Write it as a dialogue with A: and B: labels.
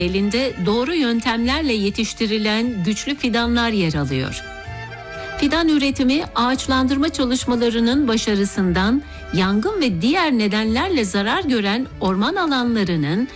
A: elinde doğru yöntemlerle yetiştirilen güçlü fidanlar yer alıyor. Fidan üretimi ağaçlandırma çalışmalarının başarısından, yangın ve diğer nedenlerle zarar gören orman alanlarının